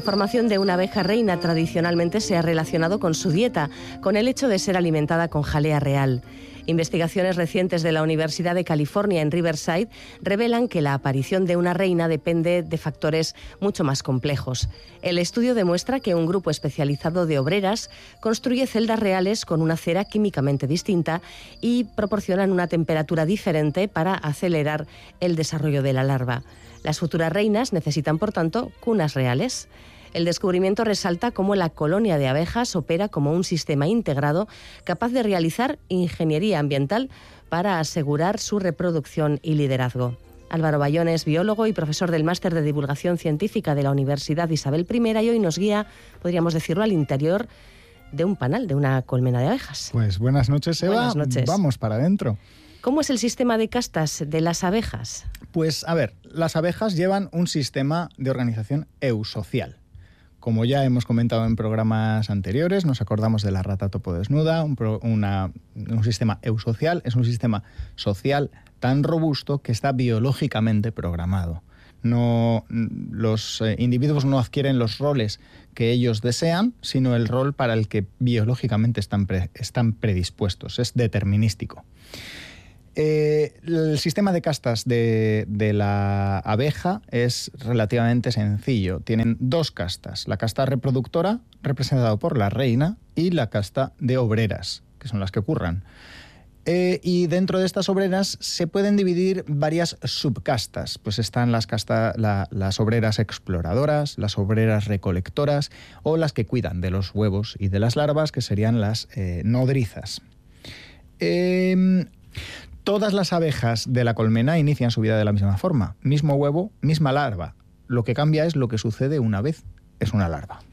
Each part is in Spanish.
La formación de una abeja reina tradicionalmente se ha relacionado con su dieta, con el hecho de ser alimentada con jalea real. Investigaciones recientes de la Universidad de California en Riverside revelan que la aparición de una reina depende de factores mucho más complejos. El estudio demuestra que un grupo especializado de obreras construye celdas reales con una cera químicamente distinta y proporcionan una temperatura diferente para acelerar el desarrollo de la larva. Las futuras reinas necesitan, por tanto, cunas reales. El descubrimiento resalta cómo la colonia de abejas opera como un sistema integrado capaz de realizar ingeniería ambiental para asegurar su reproducción y liderazgo. Álvaro Bayón es biólogo y profesor del Máster de Divulgación Científica de la Universidad Isabel I y hoy nos guía, podríamos decirlo, al interior de un panal, de una colmena de abejas. Pues buenas noches, Eva. Buenas noches. Vamos para adentro. ¿Cómo es el sistema de castas de las abejas? Pues, a ver, las abejas llevan un sistema de organización eusocial. Como ya hemos comentado en programas anteriores, nos acordamos de la rata topodesnuda, un sistema eusocial, es un sistema social tan robusto que está biológicamente programado. Los individuos no adquieren los roles que ellos desean, sino el rol para el que biológicamente están predispuestos, es determinístico. El sistema de castas de la abeja es relativamente sencillo. Tienen dos castas, la casta reproductora, representada por la reina, y la casta de obreras, que son las que curran. Y dentro de estas obreras se pueden dividir varias subcastas. Pues están las obreras exploradoras, las obreras recolectoras o las que cuidan de los huevos y de las larvas, que serían las nodrizas. Todas las abejas de la colmena inician su vida de la misma forma. Mismo huevo, misma larva. Lo que cambia es lo que sucede una vez es una larva.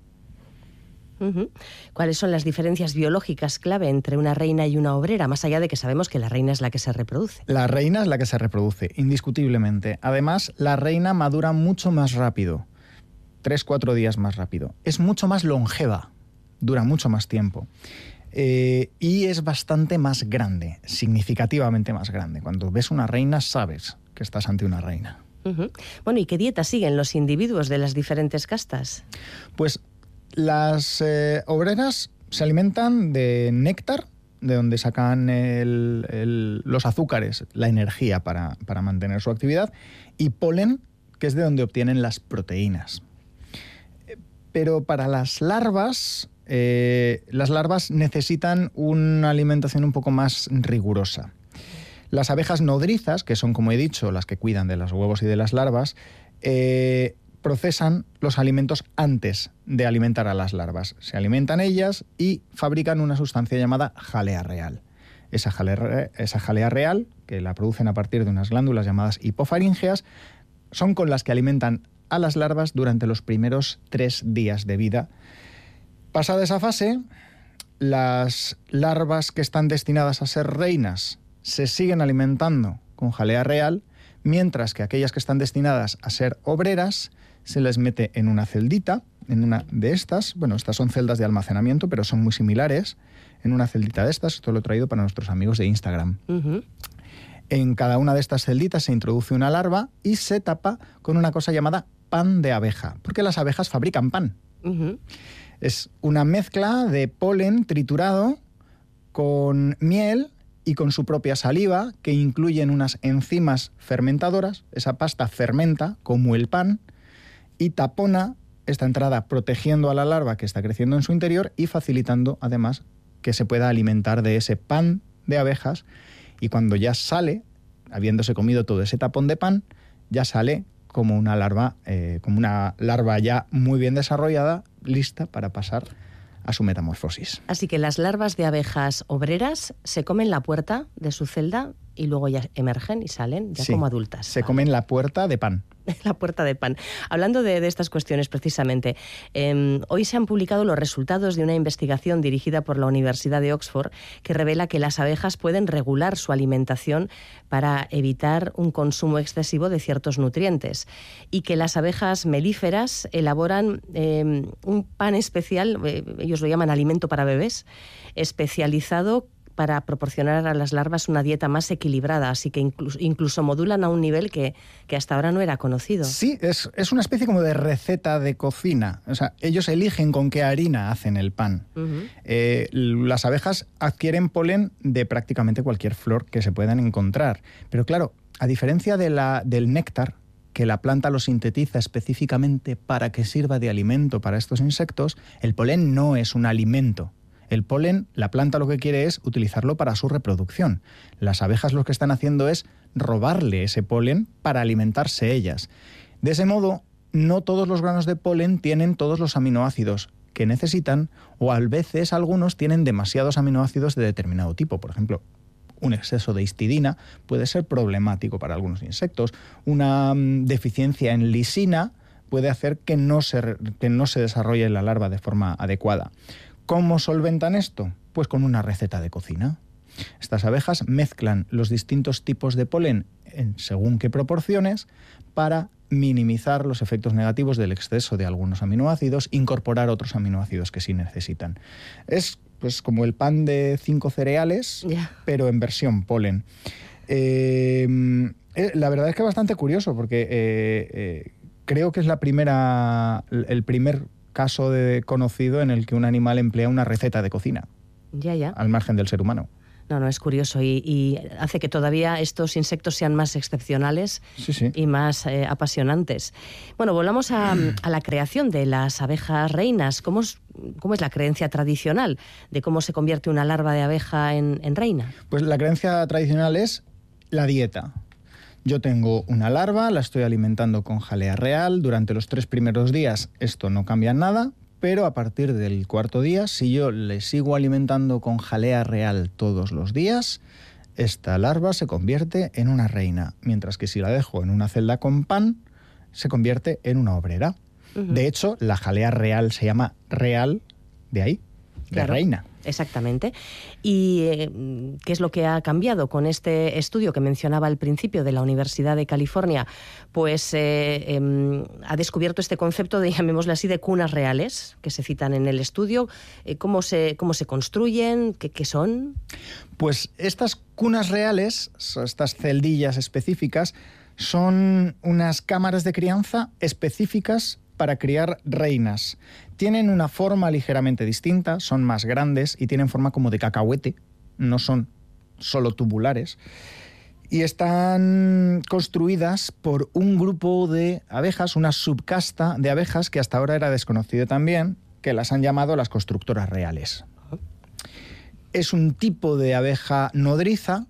¿Cuáles son las diferencias biológicas clave entre una reina y una obrera? Más allá de que sabemos que la reina es la que se reproduce. La reina es la que se reproduce, indiscutiblemente. Además, la reina madura mucho más rápido. 3-4 días más rápido. Es mucho más longeva. Dura mucho más tiempo. Y es bastante más grande, significativamente más grande. Cuando ves una reina sabes que estás ante una reina. Bueno, ¿y qué dieta siguen los individuos de las diferentes castas? Pues las obreras se alimentan de néctar, de donde sacan los azúcares, la energía para mantener su actividad, y polen, que es de donde obtienen las proteínas. Pero para las larvas necesitan una alimentación un poco más rigurosa. Las abejas nodrizas, que son, como he dicho, las que cuidan de los huevos y de las larvas, procesan los alimentos antes de alimentar a las larvas. Se alimentan ellas y fabrican una sustancia llamada jalea real. Esa jalea real, que la producen a partir de unas glándulas llamadas hipofaríngeas, son con las que alimentan a las larvas durante los primeros 3 días de vida. Pasada esa fase, las larvas que están destinadas a ser reinas se siguen alimentando con jalea real, mientras que aquellas que están destinadas a ser obreras se les mete en una celdita, en una de estas. Bueno, estas son celdas de almacenamiento, pero son muy similares. En una celdita de estas, esto lo he traído para nuestros amigos de Instagram. En cada una de estas celditas se introduce una larva y se tapa con una cosa llamada pan de abeja, porque las abejas fabrican pan. Es una mezcla de polen triturado con miel y con su propia saliva, que incluyen unas enzimas fermentadoras. Esa pasta fermenta como el pan y tapona esta entrada, protegiendo a la larva que está creciendo en su interior y facilitando además que se pueda alimentar de ese pan de abejas. Y cuando ya sale, habiéndose comido todo ese tapón de pan, ya sale como una larva ya muy bien desarrollada, lista para pasar a su metamorfosis. Así que las larvas de abejas obreras se comen la puerta de su celda y luego ya emergen y salen ya como adultas. Se comen la puerta de pan. La puerta de pan. Hablando de estas cuestiones precisamente, hoy se han publicado los resultados de una investigación dirigida por la Universidad de Oxford que revela que las abejas pueden regular su alimentación para evitar un consumo excesivo de ciertos nutrientes y que las abejas melíferas elaboran un pan especial, ellos lo llaman alimento para bebés, especializado para proporcionar a las larvas una dieta más equilibrada, así que incluso modulan a un nivel que hasta ahora no era conocido. Sí, es una especie como de receta de cocina. O sea, ellos eligen con qué harina hacen el pan. Las abejas adquieren polen de prácticamente cualquier flor que se puedan encontrar. Pero claro, a diferencia del néctar, que la planta lo sintetiza específicamente para que sirva de alimento para estos insectos, el polen no es un alimento. El polen, la planta lo que quiere es utilizarlo para su reproducción. Las abejas lo que están haciendo es robarle ese polen para alimentarse ellas. De ese modo, no todos los granos de polen tienen todos los aminoácidos que necesitan, o a veces algunos tienen demasiados aminoácidos de determinado tipo. Por ejemplo, un exceso de histidina puede ser problemático para algunos insectos. Una deficiencia en lisina puede hacer que no se desarrolle la larva de forma adecuada. ¿Cómo solventan esto? Pues con una receta de cocina. Estas abejas mezclan los distintos tipos de polen en según qué proporciones para minimizar los efectos negativos del exceso de algunos aminoácidos, incorporar otros aminoácidos que sí necesitan. Es pues como el pan de 5 cereales, pero en versión polen. La verdad es que es bastante curioso porque creo que es el primer caso conocido en el que un animal emplea una receta de cocina. Al margen del ser humano. No, es curioso y hace que todavía estos insectos sean más excepcionales y más apasionantes. Bueno, volvamos a la creación de las abejas reinas. ¿Cómo es la creencia tradicional de cómo se convierte una larva de abeja en reina? Pues la creencia tradicional es la dieta. Yo tengo una larva, la estoy alimentando con jalea real. Durante los 3 primeros días esto no cambia nada, pero a partir del 4.º día, si yo le sigo alimentando con jalea real todos los días, esta larva se convierte en una reina, mientras que si la dejo en una celda con pan, se convierte en una obrera. De hecho, la jalea real se llama real, de ahí, de reina. Exactamente. ¿Y qué es lo que ha cambiado con este estudio que mencionaba al principio de la Universidad de California? Pues ha descubierto este concepto de, llamémoslo así, de cunas reales que se citan en el estudio. ¿Cómo se construyen? ¿Qué son? Pues estas cunas reales, estas celdillas específicas, son unas cámaras de crianza específicas para criar reinas. Tienen una forma ligeramente distinta, son más grandes y tienen forma como de cacahuete, no son solo tubulares. Y están construidas por un grupo de abejas, una subcasta de abejas que hasta ahora era desconocido también, que las han llamado las constructoras reales. Es un tipo de abeja nodriza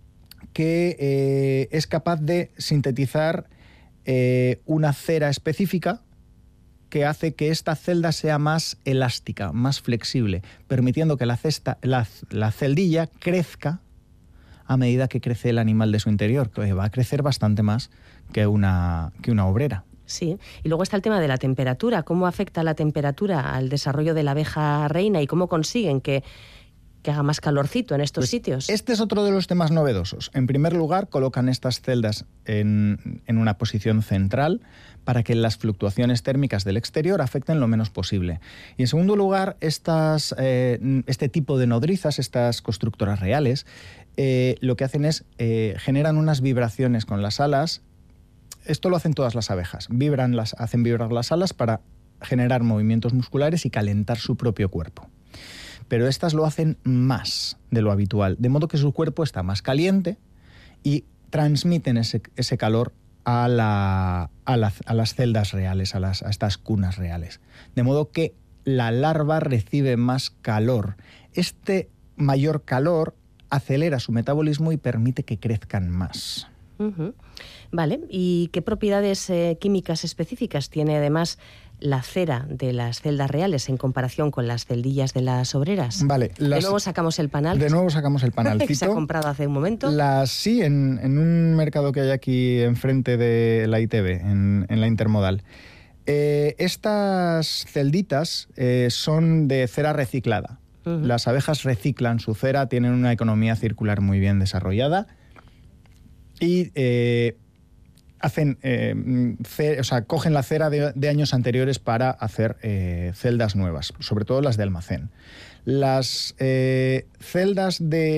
que es capaz de sintetizar una cera específica que hace que esta celda sea más elástica, más flexible, permitiendo que la celdilla crezca a medida que crece el animal de su interior, que va a crecer bastante más que una obrera. Sí, y luego está el tema de la temperatura. ¿Cómo afecta la temperatura al desarrollo de la abeja reina y cómo consiguen que haga más calorcito en estos sitios? Este es otro de los temas novedosos. En primer lugar, colocan estas celdas en una posición central para que las fluctuaciones térmicas del exterior afecten lo menos posible. Y en segundo lugar, este tipo de nodrizas, estas constructoras reales, lo que hacen es generan unas vibraciones con las alas. Esto lo hacen todas las abejas. Hacen vibrar las alas para generar movimientos musculares y calentar su propio cuerpo. Pero estas lo hacen más de lo habitual, de modo que su cuerpo está más caliente y transmiten ese calor a las celdas reales, a estas cunas reales. De modo que la larva recibe más calor. Este mayor calor acelera su metabolismo y permite que crezcan más. Vale, ¿y qué propiedades químicas específicas tiene además la cera de las celdas reales en comparación con las celdillas de las obreras? Vale, de nuevo sacamos el panal. De nuevo sacamos el panalcito. Que se ha comprado hace un momento. Sí, en un mercado que hay aquí enfrente de la ITV, en la Intermodal. Estas celditas son de cera reciclada. Las abejas reciclan su cera, tienen una economía circular muy bien desarrollada y cogen la cera de años anteriores para hacer celdas nuevas, sobre todo las de almacén. Las celdas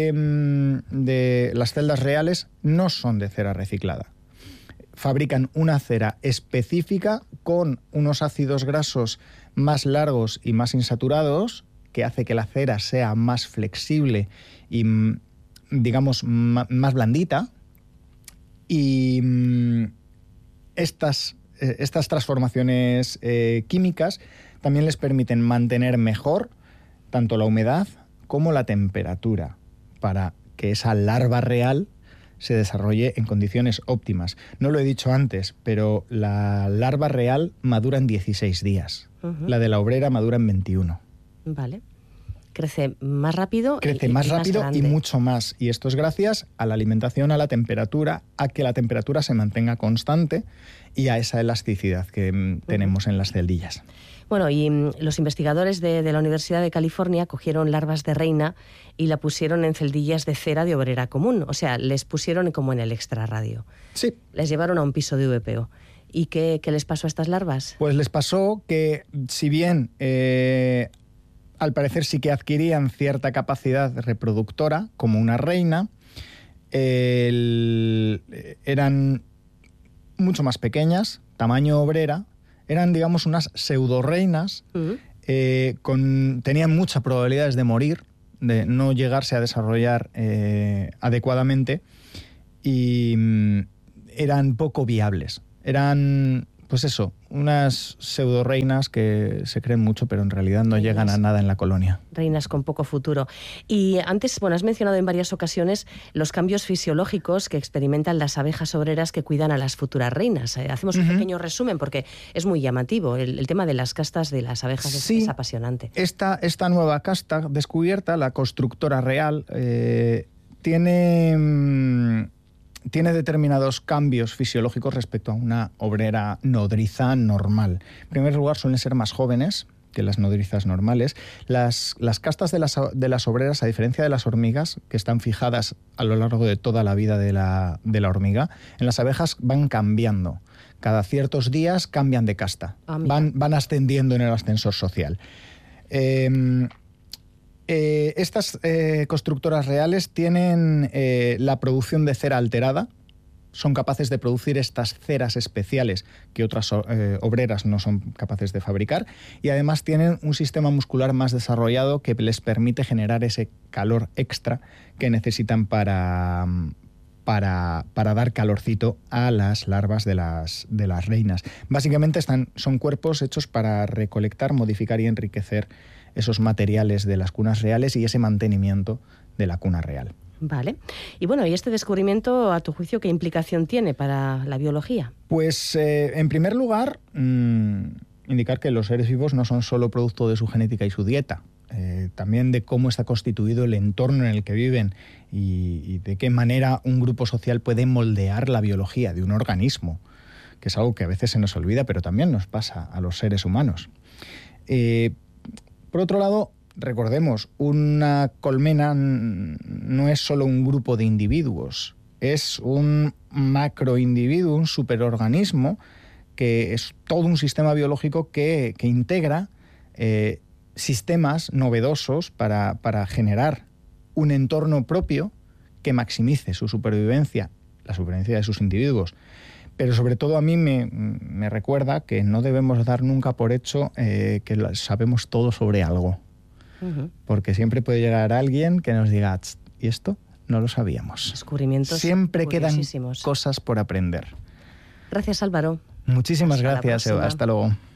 las celdas reales no son de cera reciclada. Fabrican una cera específica con unos ácidos grasos más largos y más insaturados, que hace que la cera sea más flexible y, digamos, más blandita. Y estas transformaciones químicas también les permiten mantener mejor tanto la humedad como la temperatura para que esa larva real se desarrolle en condiciones óptimas. No lo he dicho antes, pero la larva real madura en 16 días. Uh-huh. La de la obrera madura en 21. Vale. Crece más rápido. Crece más rápido y mucho más. Y esto es gracias a la alimentación, a la temperatura, a que la temperatura se mantenga constante y a esa elasticidad que tenemos en las celdillas. Bueno, y los investigadores de la Universidad de California cogieron larvas de reina y la pusieron en celdillas de cera de obrera común. O sea, les pusieron como en el extrarradio. Sí. Les llevaron a un piso de VPO. ¿Y qué les pasó a estas larvas? Pues les pasó que, si bien al parecer sí que adquirían cierta capacidad reproductora, como una reina, eran mucho más pequeñas, tamaño obrera. Eran, digamos, unas pseudo-reinas, tenían muchas probabilidades de morir, de no llegarse a desarrollar adecuadamente, y eran poco viables. Eran, pues eso, unas pseudo-reinas que se creen mucho, pero en realidad no llegan a nada en la colonia. Reinas con poco futuro. Y antes, has mencionado en varias ocasiones los cambios fisiológicos que experimentan las abejas obreras que cuidan a las futuras reinas. Hacemos un pequeño resumen porque es muy llamativo. El tema de las castas de las abejas es apasionante. Esta nueva casta descubierta, la constructora real, tiene determinados cambios fisiológicos respecto a una obrera nodriza normal. En primer lugar, suelen ser más jóvenes que las nodrizas normales. Las castas de las obreras, a diferencia de las hormigas, que están fijadas a lo largo de toda la vida de la hormiga, en las abejas van cambiando. Cada ciertos días cambian de casta. Van ascendiendo en el ascensor social. Estas constructoras reales tienen la producción de cera alterada, son capaces de producir estas ceras especiales que otras obreras no son capaces de fabricar, y además tienen un sistema muscular más desarrollado que les permite generar ese calor extra que necesitan para dar calorcito a las larvas de las reinas. Básicamente son cuerpos hechos para recolectar, modificar y enriquecer esos materiales de las cunas reales y ese mantenimiento de la cuna real. Vale. Y bueno, ¿y este descubrimiento, a tu juicio, qué implicación tiene para la biología? Pues, en primer lugar, indicar que los seres vivos no son solo producto de su genética y su dieta, también de cómo está constituido el entorno en el que viven y de qué manera un grupo social puede moldear la biología de un organismo, que es algo que a veces se nos olvida, pero también nos pasa a los seres humanos. Por otro lado, recordemos, una colmena no es solo un grupo de individuos, es un macroindividuo, un superorganismo, que es todo un sistema biológico que integra sistemas novedosos para generar un entorno propio que maximice su supervivencia, la supervivencia de sus individuos. Pero sobre todo a mí me recuerda que no debemos dar nunca por hecho que sabemos todo sobre algo. Uh-huh. Porque siempre puede llegar alguien que nos diga, ¿y esto? No lo sabíamos. Descubrimientos siempre quedan cosas por aprender. Gracias, Álvaro. Muchísimas gracias, Eva. Hasta luego.